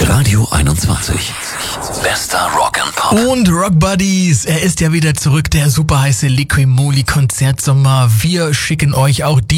Radio 21. Bester Rock and Pop. Und Rock Buddies, er ist ja wieder zurück, der super heiße Liqui Moly Konzertsommer. Wir schicken euch auch